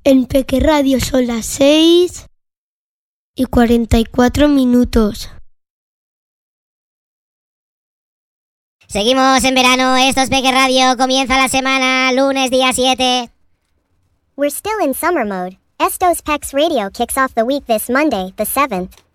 En Peque Radio son las 6:44. Seguimos en verano, esto es Peque Radio, comienza la semana, lunes día 7. We're still in summer mode. Estos Pex Radio kicks off the week this Monday, the 7th.